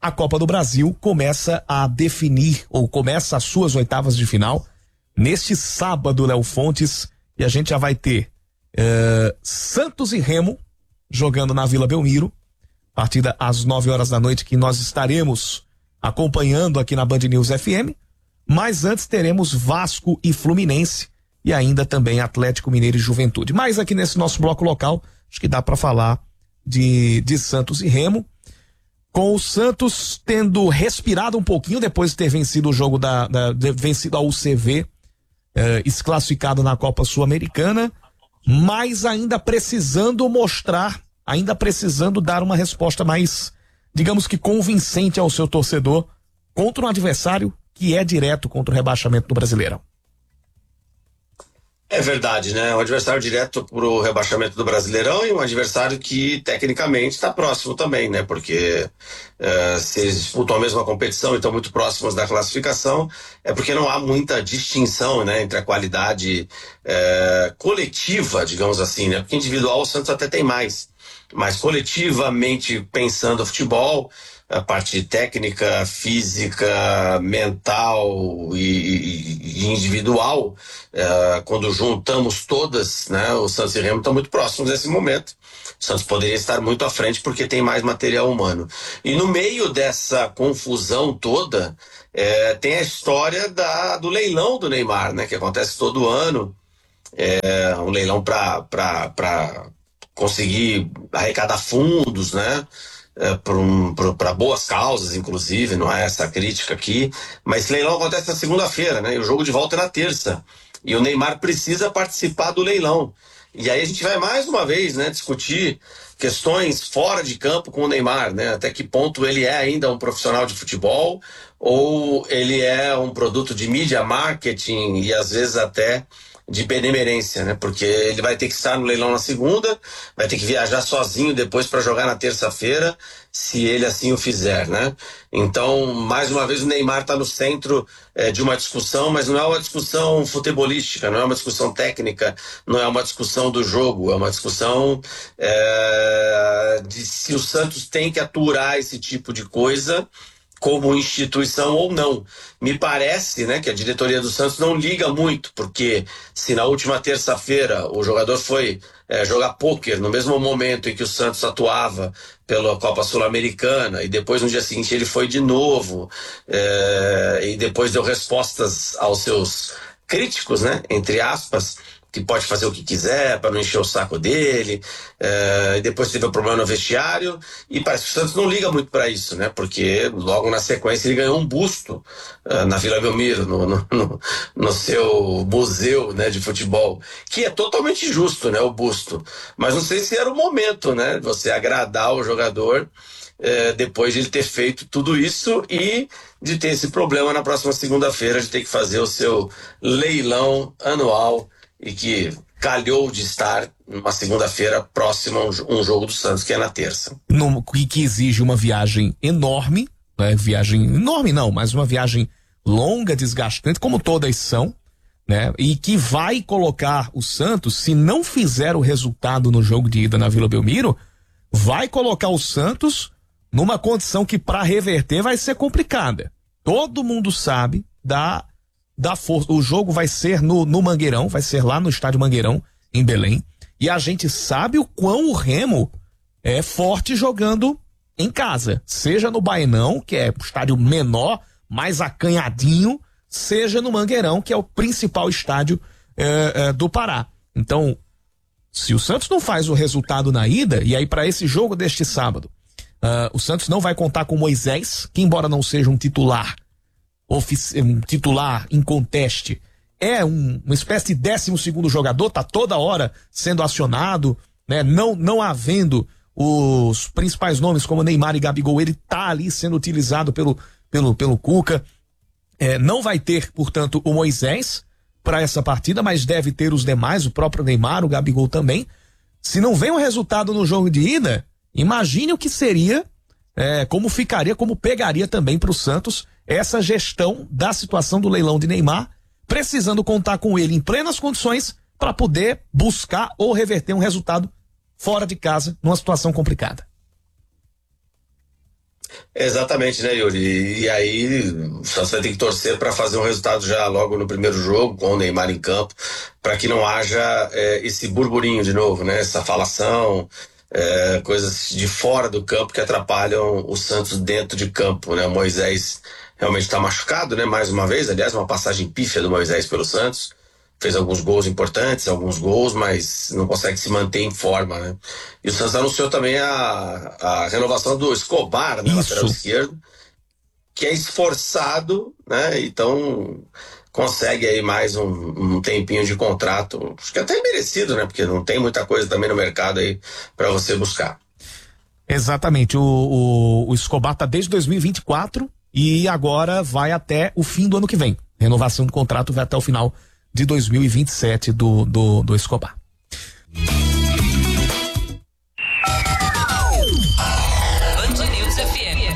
a Copa do Brasil começa a definir, ou começa as suas oitavas de final neste sábado, Léo Fontes, e a gente já vai ter Santos e Remo jogando na Vila Belmiro, partida às 9 horas da noite, que nós estaremos acompanhando aqui na Band News FM, mas antes teremos Vasco e Fluminense e ainda também Atlético Mineiro e Juventude. Mas aqui nesse nosso bloco local, acho que dá para falar de Santos e Remo, com o Santos tendo respirado um pouquinho depois de ter vencido o jogo vencido a UCV, classificado na Copa Sul-Americana, mas ainda precisando dar uma resposta mais, digamos que convincente ao seu torcedor contra um adversário que é direto contra o rebaixamento do Brasileirão. É verdade, né? Um adversário direto pro rebaixamento do Brasileirão e um adversário que tecnicamente está próximo também, né? Porque se eles disputam a mesma competição e estão muito próximos da classificação, é porque não há muita distinção, né, entre a qualidade coletiva, digamos assim, né? Porque individual o Santos até tem mais, mas coletivamente pensando o futebol, a parte técnica, física, mental e individual, quando juntamos todas, né, o Santos e Remo estão muito próximos nesse momento. O Santos poderia estar muito à frente porque tem mais material humano. E no meio dessa confusão toda, tem a história do leilão do Neymar, né, que acontece todo ano. Um leilão para conseguir arrecadar fundos, né? Para boas causas, inclusive, não é essa crítica aqui, mas esse leilão acontece na segunda-feira, né? E o jogo de volta é na terça. E o Neymar precisa participar do leilão. E aí a gente vai mais uma vez, né, discutir questões fora de campo com o Neymar, né? Até que ponto ele é ainda um profissional de futebol ou ele é um produto de mídia, marketing e às vezes até de benemerência, né? Porque ele vai ter que estar no leilão na segunda, vai ter que viajar sozinho depois para jogar na terça-feira, se ele assim o fizer, né? Então, mais uma vez, o Neymar está no centro de uma discussão, mas não é uma discussão futebolística, não é uma discussão técnica, não é uma discussão do jogo, é uma discussão de se o Santos tem que aturar esse tipo de coisa como instituição ou não. Me parece, né, que a diretoria do Santos não liga muito, porque se na última terça-feira o jogador foi jogar pôquer no mesmo momento em que o Santos atuava pela Copa Sul-Americana e depois no dia seguinte ele foi de novo e depois deu respostas aos seus críticos, né, entre aspas, que pode fazer o que quiser para não encher o saco dele, e depois teve um problema no vestiário, e parece que o Santos não liga muito para isso, né? Porque logo na sequência ele ganhou um busto na Vila Belmiro, no seu museu, né, de futebol, que é totalmente justo, né, o busto. Mas não sei se era o momento, né, de você agradar o jogador depois de ele ter feito tudo isso e de ter esse problema na próxima segunda-feira de ter que fazer o seu leilão anual e que calhou de estar numa segunda-feira próxima a um jogo do Santos, que é na terça. E que exige uma viagem enorme, né? Viagem enorme não, mas uma viagem longa, desgastante, como todas são, né? E que vai colocar o Santos, se não fizer o resultado no jogo de ida na Vila Belmiro, vai colocar o Santos numa condição que para reverter vai ser complicada. Todo mundo sabe da força. O jogo vai ser no Mangueirão, vai ser lá no estádio Mangueirão, em Belém. E a gente sabe o quão o Remo é forte jogando em casa. Seja no Baenão, que é o estádio menor, mais acanhadinho, seja no Mangueirão, que é o principal estádio do Pará. Então, se o Santos não faz o resultado na ida, e aí para esse jogo deste sábado, o Santos não vai contar com Moisés, que embora não seja um titular em conteste, é uma espécie de 12º jogador, tá toda hora sendo acionado, né? Não havendo os principais nomes como Neymar e Gabigol, ele tá ali sendo utilizado pelo Cuca. Não vai ter, portanto, o Moisés para essa partida, mas deve ter os demais, o próprio Neymar, o Gabigol também. Se não vem um resultado no jogo de ida, imagine o que seria, como ficaria, como pegaria também para o Santos essa gestão da situação do leilão de Neymar, precisando contar com ele em plenas condições para poder buscar ou reverter um resultado fora de casa numa situação complicada. Exatamente, né, Yuri? E aí, o Santos vai ter que torcer para fazer um resultado já logo no primeiro jogo, com o Neymar em campo, para que não haja esse burburinho de novo, né? Essa falação, coisas de fora do campo que atrapalham o Santos dentro de campo, né? O Moisés realmente está machucado, né? Mais uma vez, aliás, uma passagem pífia do Moisés pelo Santos. Fez alguns gols importantes, alguns gols, mas não consegue se manter em forma, né? E o Santos anunciou também a renovação do Escobar, né? Lateral esquerdo, que é esforçado, né? Então consegue aí mais um tempinho de contrato, acho que até merecido, né? Porque não tem muita coisa também no mercado aí para você buscar. Exatamente, o Escobar tá desde 2024 e agora vai até o fim do ano que vem. Renovação do contrato vai até o final de 2027 do Escobar. Band News FM.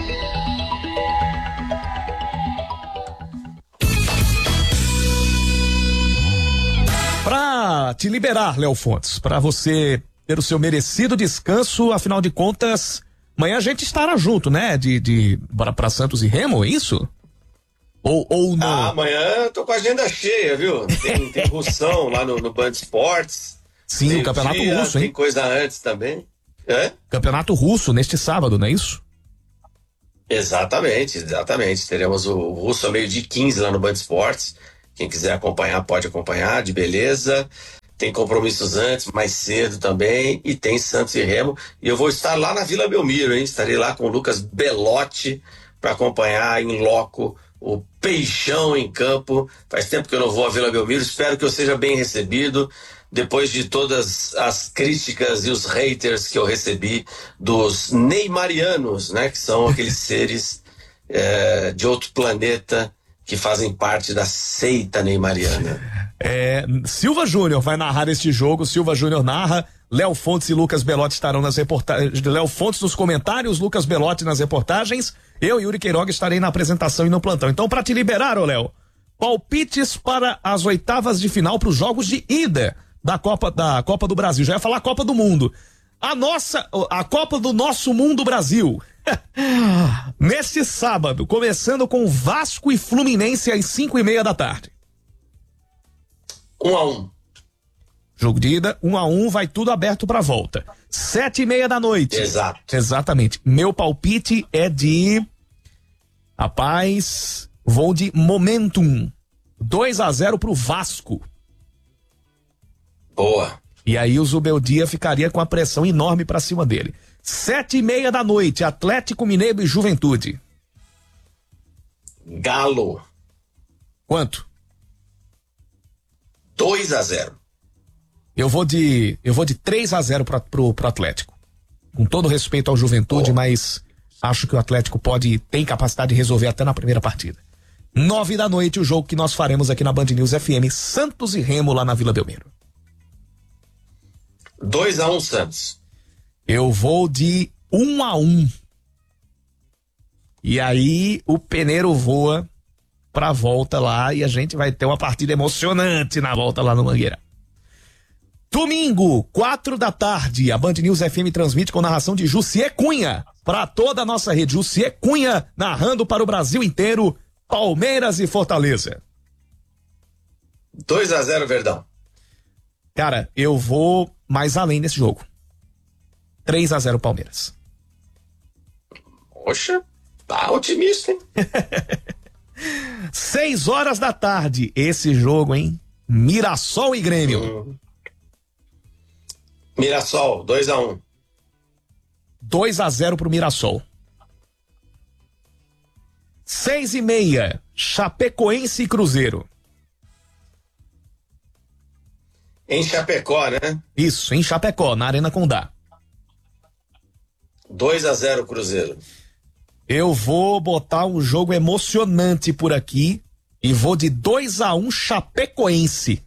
Pra te liberar, Léo Fontes, pra você ter o seu merecido descanso, afinal de contas, amanhã a gente estará junto, né? Bora pra Santos e Remo, é isso? Ou não? Amanhã eu tô com a agenda cheia, viu? Tem Russão lá no Band Esportes. Sim, o Campeonato Russo, hein? Tem coisa antes também. Campeonato Russo neste sábado, não é isso? Exatamente. Teremos o Russo a 12h15 lá no Band Esportes. Quem quiser acompanhar, pode acompanhar, de beleza. Tem compromissos antes, mais cedo também. E tem Santos e Remo. E eu vou estar lá na Vila Belmiro, hein? Estarei lá com o Lucas Belotti para acompanhar em loco o Peixão em campo. Faz tempo que eu não vou à Vila Belmiro, espero que eu seja bem recebido, depois de todas as críticas e os haters que eu recebi dos neymarianos, né, que são aqueles seres de outro planeta que fazem parte da seita neymariana. Silva Júnior vai narrar este jogo, Silva Júnior narra, Léo Fontes e Lucas Belotti estarão nas reportagens, Léo Fontes nos comentários, Lucas Belotti nas reportagens, eu, Yuri Queiroga, estarei na apresentação e no plantão. Então, para te liberar, ô Léo, palpites para as oitavas de final para os jogos de ida da Copa do Brasil. Já ia falar Copa do Mundo. A Copa do nosso mundo Brasil. Neste sábado, começando com Vasco e Fluminense às 5:30 da tarde. 1-1. Jogo de ida, 1-1, vai tudo aberto pra volta. 7:30 da noite. Exato. Exatamente. Meu palpite é de... Rapaz, vou de Momentum. 2-0 pro Vasco. Boa. E aí o Zubeldia ficaria com a pressão enorme pra cima dele. 7:30 da noite, Atlético Mineiro e Juventude. Galo. Quanto? 2-0. Eu vou de 3-0 pro Atlético. Com todo respeito ao Juventude, mas acho que o Atlético tem capacidade de resolver até na primeira partida. 9 da noite, o jogo que nós faremos aqui na Band News FM, Santos e Remo lá na Vila Belmiro. 2-1 Santos. Eu vou de 1-1. E aí o Peneiro voa pra volta lá e a gente vai ter uma partida emocionante na volta lá no Mangueira. Domingo, 4 da tarde, a Band News FM transmite com narração de Jussier Cunha para toda a nossa rede. Jussier Cunha narrando para o Brasil inteiro, Palmeiras e Fortaleza. 2-0 Verdão. Cara, eu vou mais além nesse jogo. 3-0 Palmeiras. Poxa, tá otimista, hein? 6 horas da tarde, esse jogo, hein? Mirassol e Grêmio. Mirassol, 2-1. 2-0 pro Mirassol. 6:30, Chapecoense e Cruzeiro. Em Chapecó, né? Isso, em Chapecó, na Arena Condá. 2-0 Cruzeiro. Eu vou botar um jogo emocionante por aqui e vou de 2-1 Chapecoense.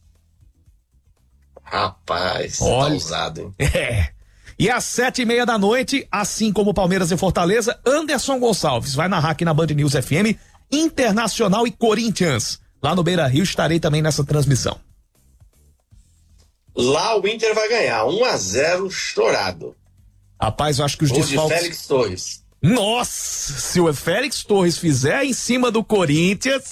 Rapaz, olha, tá ousado, hein? E às 7:30 da noite, assim como Palmeiras e Fortaleza, Anderson Gonçalves vai narrar aqui na Band News FM, Internacional e Corinthians. Lá no Beira-Rio estarei também nessa transmissão. Lá o Inter vai ganhar, 1-0 chorado. Rapaz, eu acho que os Gol desfalques... de Félix Torres. Nossa, se o Félix Torres fizer em cima do Corinthians...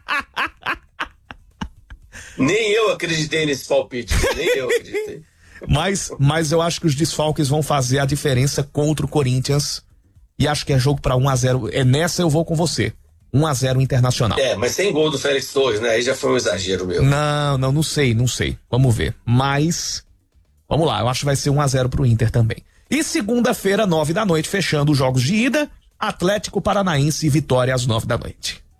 Nem eu acreditei nesse palpite, nem eu acreditei. Mas eu acho que os desfalques vão fazer a diferença contra o Corinthians e acho que é jogo pra 1-0. Nessa eu vou com você. 1-0 Internacional. Mas sem gol do Félix Torres, né? Aí já foi um exagero meu. Não sei. Vamos ver. Mas, vamos lá, eu acho que vai ser 1-0 pro Inter também. E segunda-feira, 9h, fechando os jogos de ida, Atlético Paranaense e Vitória às 9h.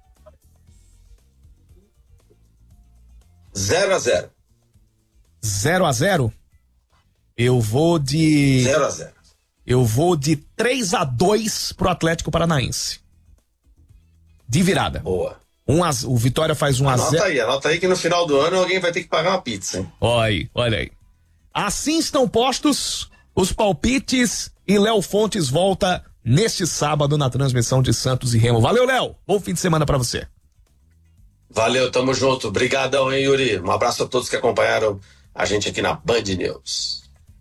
0-0. 0-0? Eu vou de... 0-0. Eu vou de 3-2 pro Atlético Paranaense. De virada. Boa. O Vitória faz 1-0. Anota aí que no final do ano alguém vai ter que pagar uma pizza, hein? Olha aí. Assim estão postos os palpites e Léo Fontes volta neste sábado na transmissão de Santos e Remo. Valeu, Léo. Bom fim de semana pra você. Valeu, tamo junto. Obrigadão, hein, Yuri? Um abraço a todos que acompanharam a gente aqui na Band News.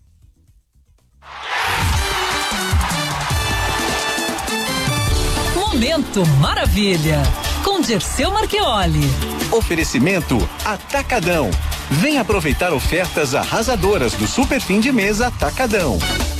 Momento Maravilha, com Dirceu Marchioli. Oferecimento Atacadão. Vem aproveitar ofertas arrasadoras do Super Fim de Mês Atacadão.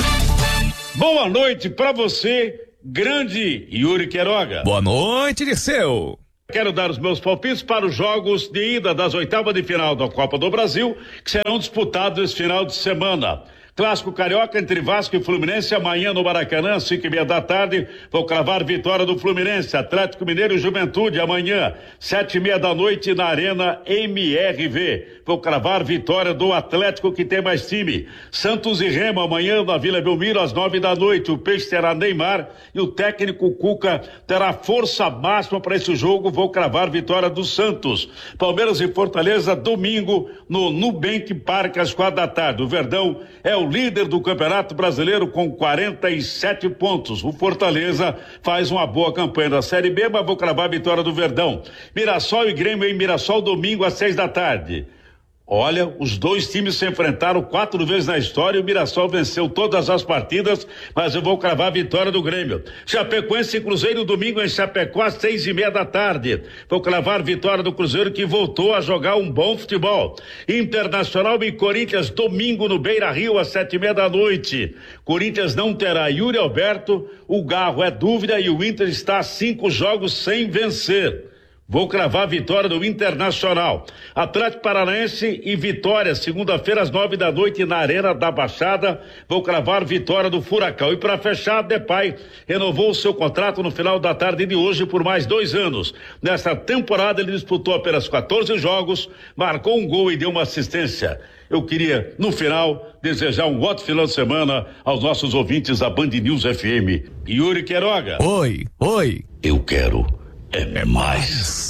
Boa noite pra você, grande Yuri Queiroga. Boa noite, Dirceu. Quero dar os meus palpites para os jogos de ida das oitavas de final da Copa do Brasil, que serão disputados esse final de semana. Clássico carioca entre Vasco e Fluminense amanhã no Maracanã, 5:30. Vou cravar vitória do Fluminense. Atlético Mineiro e Juventude amanhã, 7:30 na Arena MRV. Vou cravar vitória do Atlético, que tem mais time. Santos e Remo amanhã na Vila Belmiro às 9h. O Peixe terá Neymar e o técnico Cuca terá força máxima para esse jogo. Vou cravar vitória do Santos. Palmeiras e Fortaleza domingo no Nubank Parque às 4h. O Verdão é o líder do Campeonato Brasileiro com 47 pontos. O Fortaleza faz uma boa campanha da Série B, mas vou cravar a vitória do Verdão. Mirassol e Grêmio em Mirassol domingo às 6h. Olha, os dois times se enfrentaram 4 vezes na história e o Mirassol venceu todas as partidas, mas eu vou cravar a vitória do Grêmio. Chapecoense e Cruzeiro domingo em Chapecó às 6:30. Vou cravar vitória do Cruzeiro, que voltou a jogar um bom futebol. Internacional e Corinthians domingo no Beira-Rio às 7:30. Corinthians não terá Yuri Alberto, o Garro é dúvida e o Inter está a 5 jogos sem vencer. Vou cravar a vitória do Internacional. Atlético Paranaense e Vitória, segunda-feira às 9h na Arena da Baixada. Vou cravar vitória do Furacão. E para fechar, Depay renovou o seu contrato no final da tarde de hoje por mais 2 anos. Nesta temporada ele disputou apenas 14 jogos, marcou um gol e deu uma assistência. Eu queria, no final, desejar um ótimo final de semana aos nossos ouvintes da Band News FM. Yuri Queiroga. Oi. Eu quero é mais.